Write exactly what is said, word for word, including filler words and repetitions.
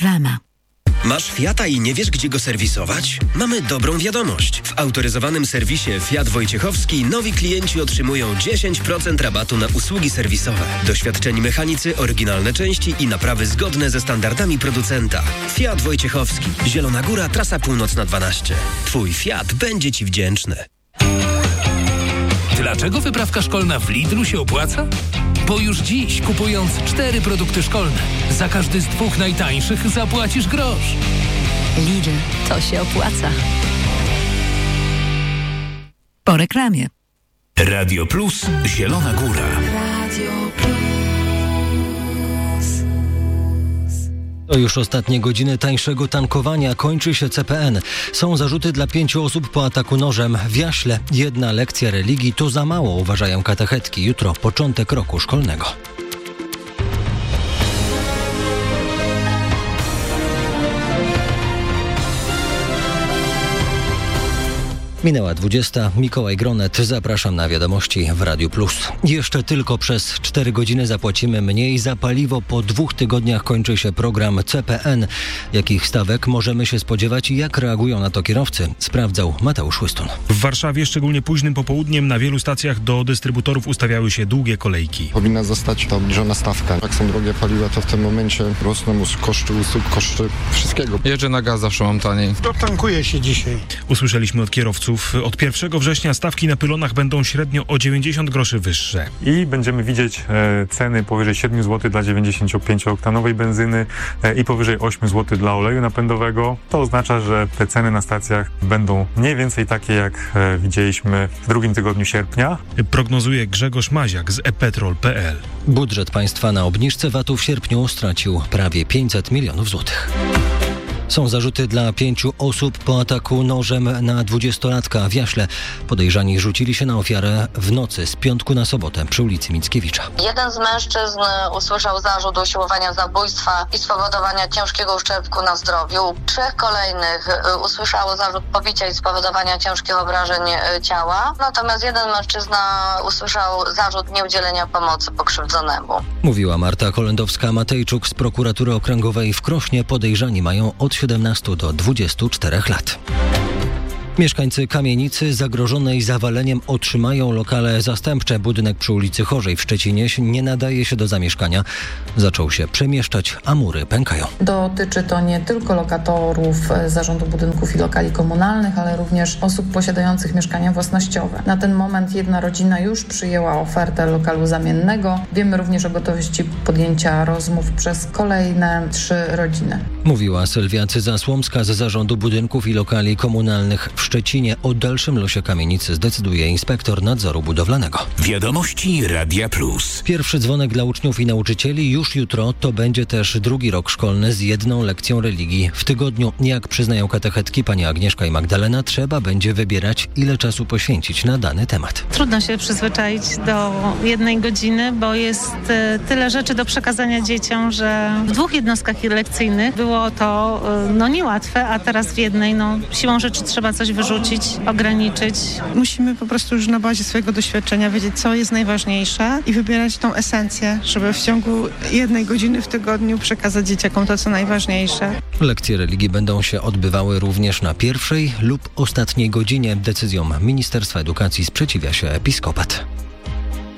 Reklama. Masz Fiata i nie wiesz, gdzie go serwisować? Mamy dobrą wiadomość. W autoryzowanym serwisie Fiat Wojciechowski nowi klienci otrzymują dziesięć procent rabatu na usługi serwisowe. Doświadczeni mechanicy, oryginalne części i naprawy zgodne ze standardami producenta. Fiat Wojciechowski. Zielona Góra, trasa północna dwanaście. Twój Fiat będzie Ci wdzięczny. Dlaczego wyprawka szkolna w Lidlu się opłaca? Bo już dziś, kupując cztery produkty szkolne, za każdy z dwóch najtańszych zapłacisz grosz. Lidl, to się opłaca. Po reklamie. Radio Plus Zielona Góra. Radio Plus. To już ostatnie godziny tańszego tankowania. Kończy się C P N. Są zarzuty dla pięciu osób po ataku nożem w Jaśle. Jedna lekcja religii to za mało, uważają katechetki. Jutro początek roku szkolnego. Minęła dwudziesta. Mikołaj Gronet. Zapraszam na wiadomości w Radiu Plus. Jeszcze tylko przez cztery godziny zapłacimy mniej za paliwo. Po dwóch tygodniach kończy się program C P N. Jakich stawek możemy się spodziewać i jak reagują na to kierowcy? Sprawdzał Mateusz Łystun. W Warszawie szczególnie późnym popołudniem na wielu stacjach do dystrybutorów ustawiały się długie kolejki. Powinna zostać ta obniżona stawka. Jak są drogie paliwa, to w tym momencie rosną koszty usług, koszty wszystkiego. Jeżdżę na gaz, zawsze mam taniej. Dotankuje się dzisiaj. Usłyszeliśmy od kierowców. Od pierwszego września stawki na pylonach będą średnio o dziewięćdziesiąt groszy wyższe. I będziemy widzieć e, ceny powyżej siedem złotych dla dziewięćdziesięciopięcioktanowej benzyny e, i powyżej osiem złotych dla oleju napędowego. To oznacza, że te ceny na stacjach będą mniej więcej takie, jak e, widzieliśmy w drugim tygodniu sierpnia. Prognozuje Grzegorz Maziak z e petrol kropka pe el. Budżet państwa na obniżce V A T-u w sierpniu stracił prawie pięćset milionów złotych. Są zarzuty dla pięciu osób po ataku nożem na dwudziestolatka w Jaśle. Podejrzani rzucili się na ofiarę w nocy z piątku na sobotę przy ulicy Mickiewicza. Jeden z mężczyzn usłyszał zarzut usiłowania zabójstwa i spowodowania ciężkiego uszczerbku na zdrowiu. Trzech kolejnych usłyszało zarzut pobicia i spowodowania ciężkich obrażeń ciała. Natomiast jeden mężczyzna usłyszał zarzut nieudzielenia pomocy pokrzywdzonemu. Mówiła Marta Kolendowska-Matejczuk z prokuratury okręgowej w Krośnie. Podejrzani mają od siedemnastu do dwudziestu czterech lat. Mieszkańcy kamienicy zagrożonej zawaleniem otrzymają lokale zastępcze. Budynek przy ulicy Chorzej w Szczecinie nie nadaje się do zamieszkania. Zaczął się przemieszczać, a mury pękają. Dotyczy to nie tylko lokatorów Zarządu Budynków i Lokali Komunalnych, ale również osób posiadających mieszkania własnościowe. Na ten moment jedna rodzina już przyjęła ofertę lokalu zamiennego. Wiemy również o gotowości podjęcia rozmów przez kolejne trzy rodziny. Mówiła Sylwia Cyza-Słomska z Zarządu Budynków i Lokali Komunalnych w Szczecinie. O dalszym losie kamienicy zdecyduje inspektor nadzoru budowlanego. Wiadomości Radia Plus. Pierwszy dzwonek dla uczniów i nauczycieli już jutro. To będzie też drugi rok szkolny z jedną lekcją religii w tygodniu. Jak przyznają katechetki pani Agnieszka i Magdalena, trzeba będzie wybierać, ile czasu poświęcić na dany temat. Trudno się przyzwyczaić do jednej godziny, bo jest tyle rzeczy do przekazania dzieciom, że w dwóch jednostkach lekcyjnych było to no niełatwe, a teraz w jednej no siłą rzeczy trzeba coś wyrzucić, ograniczyć. Musimy po prostu już na bazie swojego doświadczenia wiedzieć, co jest najważniejsze i wybierać tą esencję, żeby w ciągu jednej godziny w tygodniu przekazać dzieciakom to, co najważniejsze. Lekcje religii będą się odbywały również na pierwszej lub ostatniej godzinie. Decyzjom Ministerstwa Edukacji sprzeciwia się episkopat.